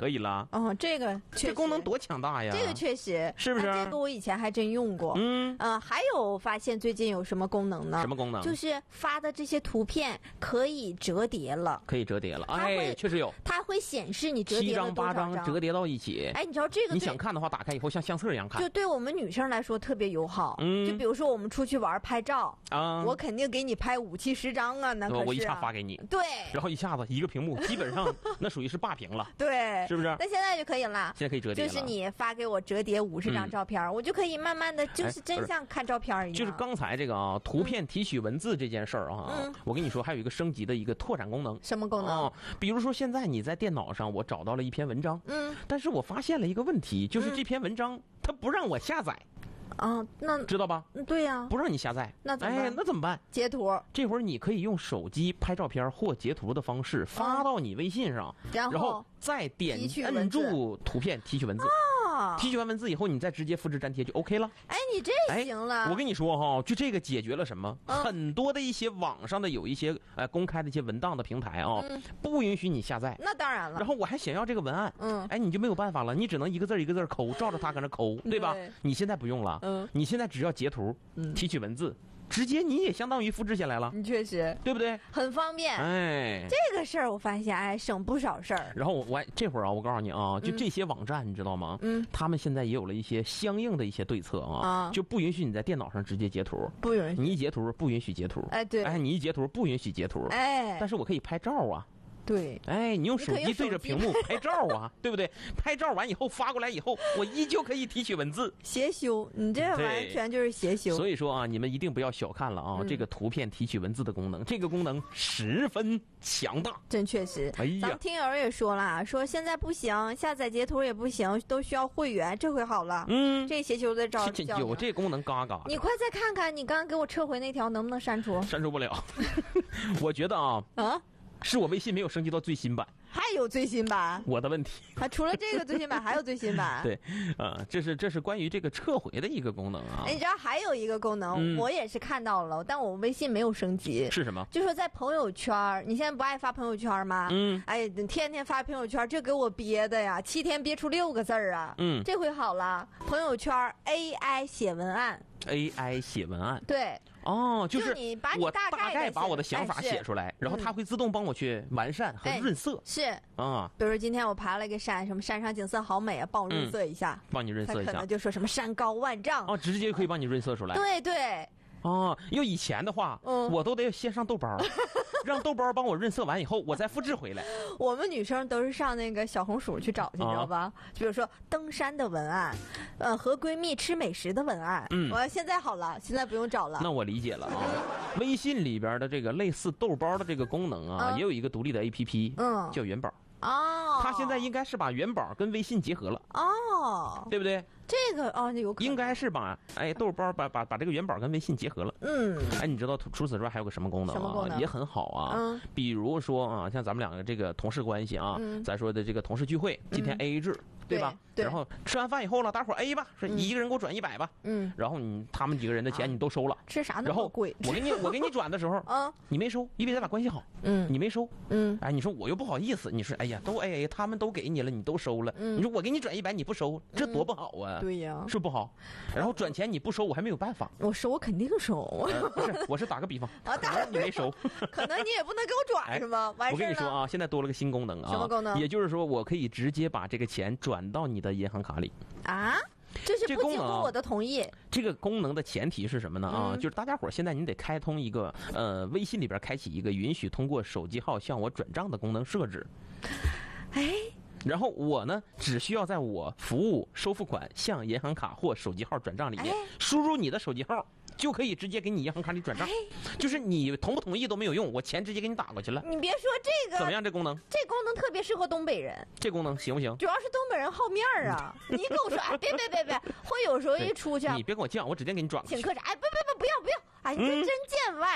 可以了。 哦，这个这功能多强大呀！ 这个确实是不是？ 这个我以前还真用过。还有发现最近有什么功能呢？ 什么功能？ 就是发的这些图片可以折叠了。 可以折叠了，哎，确实有。 它会显示你折叠了多少张， 7张8张折叠到一起。 哎，你知道这个？ 你想看的话，打开以后像相册一样看。 就对我们女生来说特别友好。就比如说我们出去玩拍照啊，我肯定给你拍5、7、10张啊，那可是我一下发给你。 对。 然后一下子一个屏幕，基本上那属于是霸屏了。 对， 是不是？ 那现在就可以了。 现在可以折叠了。 就是你发给我折叠50张照片，我就可以慢慢的，就是真像看照片一样。 就是刚才这个啊，图片提取文字这件事儿啊，我跟你说，还有一个升级的一个拓展功能。 什么功能？ 比如说现在你在电脑上，我找到了一篇文章，但是我发现了一个问题，就是这篇文章它不让我下载。 那知道吧？ 对呀， 不让你下载， 那怎么办？ 那怎么办？ 截图。 这会儿你可以用手机拍照片或截图的方式发到你微信上，然后再摁住图片提取文字。提取完文字以后，你再直接复制粘贴就 OK 了。 哎，你这行了。 我跟你说哈，就这个解决了什么？很多的一些网上的有一些公开的一些文档的平台啊，不允许你下载。 那当然了。 然后我还想要这个文案，你就没有办法了，你只能一个字一个字抠，照着它搁那抠，对吧？你现在不用了，你现在只要截图，提取文字。直接你也相当于复制下来了， 你确实对不对？ 很方便。 哎， 这个事儿我发现省不少事儿。 然后我这会儿啊，我告诉你啊，就这些网站你知道吗？他们现在也有了一些相应的一些对策啊，就不允许你在电脑上直接截图， 不允许你一截图不允许截图， 哎对， 哎你一截图不允许截图， 哎， 但是我可以拍照啊。 对， 哎，你用手机对着屏幕拍照啊，对不对？拍照完以后发过来以后，我依旧可以提取文字。 协修，你这完全就是协修。 所以说啊，你们一定不要小看了啊，这个图片提取文字的功能，这个功能十分强大， 真确实。哎呀，咱们听友也说了，说现在不行，下载截图也不行，都需要会员。这回好了，这协修的招有这功能嘎嘎。 你快再看看，你刚刚给我撤回那条能不能删除？ 删除不了。我觉得是我微信没有升级到最新版， 还有最新版， 我的问题。 除了这个最新版，还有最新版。 对，这是关于这个撤回的一个功能啊。 你知道还有一个功能，我也是看到了，但我微信没有升级。 是什么？ 就说在朋友圈，你现在不爱发朋友圈吗？哎，你天天发朋友圈，这给我憋的呀，7天憋出6个字啊。这回好了，朋友圈 AI 写文案。 AI 写文案。 对。 就是你把我大概把我的想法写出来，然后它会自动帮我去完善和润色。 是比如说今天我爬了一个山，什么山上景色好美啊，帮我润色一下， 帮你润色一下。 可能就说什么山高万丈直接可以帮你润色出来。 对对。 因为以前的话，我都得先上豆包，让豆包帮我润色完以后，我再复制回来。 我们女生都是上那个小红书去找去，你知道吧？比如说登山的文案，和闺蜜吃美食的文案。我现在好了，现在不用找了。 那我理解了啊。微信里边的这个类似豆包的这个功能啊，也有一个独立的 APP，叫元宝。它现在应该是把元宝跟微信结合了。对不对？ 这个有可能应该是把豆包把这个元宝跟微信结合了。你知道除此之外还有个什么功能啊？也很好啊。比如说像咱们两个这个同事关系啊，咱说的这个同事聚会，今天 AA 制，对吧？然后吃完饭以后了，大伙 AA 吧，说你一个人给我转100吧。然后他们几个人的钱你都收了， 吃啥那么贵？ 我给你转的时候你没收，因为咱俩关系好。你没收。你说我又不好意思，你说哎呀都 AA， 他们都给你了，你都收了。你说我给你转100，你不收，这多不好啊！ 对呀， 是不好。然后转钱你不收，我还没有办法。 我收，我肯定收。 不是，我是打个比方你没收， 可能你也不能给我转是吗？ 我跟你说啊，现在多了个新功能啊。 什么功能？ 也就是说，我可以直接把这个钱转到你的银行卡里啊。这是不经过我的同意。 这个功能的前提是什么呢？就是大家伙现在你得开通一个微信里边开启一个允许通过手机号向我转账的功能设置。然后我呢，只需要在我服务收付款向银行卡或手机号转账里面输入你的手机号，就可以直接给你银行卡里转账。就是你同不同意都没有用，我钱直接给你打过去了。 你别说这个怎么样？这功能特别适合东北人。 这功能行不行？ 主要是东北人好面儿啊！你跟我说，别，会有时候一出去， 你别跟我犟，我指定给你转过去。 请客啥？不要！哎，你这真见外。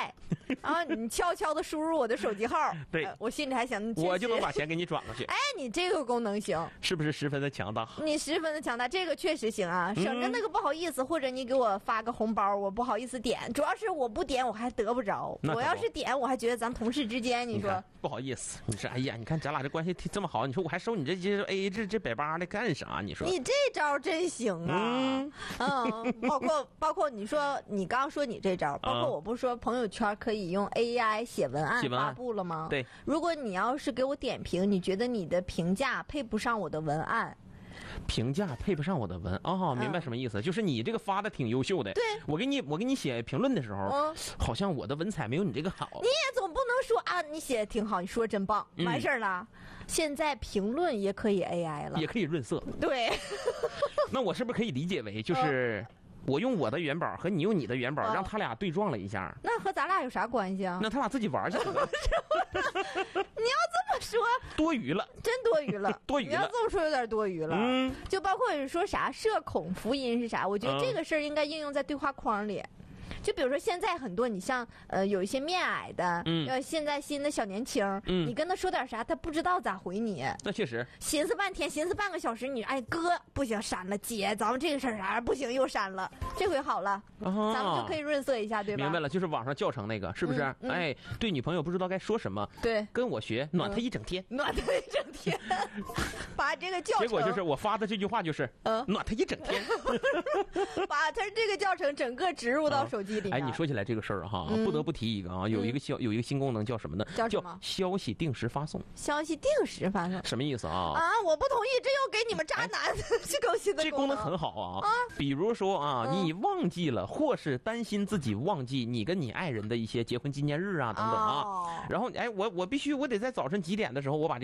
然后你悄悄的输入我的手机号， 对， 我心里还想， 我就能把钱给你转过去。 哎，你这个功能行， 是不是十分的强大？ 你十分的强大，这个确实行啊，省着那个不好意思，或者你给我发个红包，我不好意思点，主要是我不点我还得不着，我要是点我还觉得咱同事之间，你说不好意思，你说哎呀，你看咱俩这关系这么好，你说我还收你这些 AA 制这180的干啥？你说你这招真行啊，包括你说你刚说你这招，包括我不是说朋友圈可以用 AI 写文案发布了吗？ 对， 如果你要是给我点评，你觉得你的评价配不上我的文案。 评价配不上我的文明白什么意思？就是你这个发的挺优秀的， 对， 我给你写评论的时候，好像我的文采没有你这个好。 你也总不能说啊，你写的挺好，你说真棒，完事儿了。现在评论也可以 AI 了， 也可以润色。 对， 那我是不是可以理解为就是我用我的元宝和你用你的元宝，让他俩对撞了一下？ 那和咱俩有啥关系啊？ 那他俩自己玩去了。 你要这么说， 多余了， 真多余了， 多余了。 你要这么说有点多余了。就包括说啥社恐福音是啥？我觉得这个事儿应该应用在对话框里。就比如说现在很多你像有一些面矮的，现在新的小年轻，你跟他说点啥，他不知道咋回你。 那确实， 寻思半天，寻思半个小时，你哎哥不行删了，姐咱们这个事儿啥不行又删了，这回好了，咱们就可以润色一下，对吧？ 明白了，就是网上教程那个，是不是？哎，对女朋友不知道该说什么， 对， 跟我学，暖她一整天， 暖她一整天，把这个教程， 结果就是我发的这句话就是暖她一整天， 把他这个教程整个植入到手机里面。 哎，你说起来这个事儿哈，不得不提一个啊，有一个新功能叫什么呢？ 叫什么？ 消息定时发送。 消息定时发送什么意思啊？ 啊，我不同意，这又给你们渣男去更新的这功能很好啊。比如说啊，你忘记了，或是担心自己忘记你跟你爱人的一些结婚纪念日啊等等啊，然后哎，我必须得在早晨几点的时候我把